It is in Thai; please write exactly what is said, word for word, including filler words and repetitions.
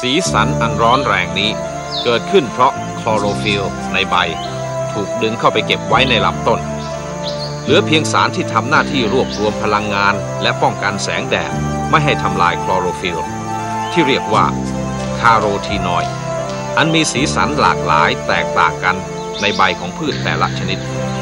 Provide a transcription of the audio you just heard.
สีสันอันร้อนแรงนี้เกิดขึ้นเพราะคลอโรฟิลล์ในใบถูกดึงเข้าไปเก็บไว้ในลำต้นเหลือเพียงสารที่ทำหน้าที่รวบรวมพลังงานและป้องกันแสงแดดไม่ให้ทำลายคลอโรฟิลล์ที่เรียกว่าคาโรทีนอยด์อันมีสีสันหลากหลายแตกต่างกันในใบของพืชแต่ละชนิด